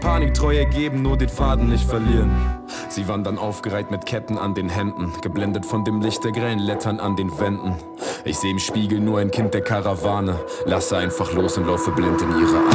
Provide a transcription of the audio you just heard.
Paniktreue geben, nur den Faden nicht verlieren. Sie wandern aufgereiht mit Ketten an den Händen, geblendet von dem Licht der grellen Lettern an den Wänden. Ich seh im Spiegel nur ein Kind der Karawane, lasse einfach los und laufe blind in ihre Arme.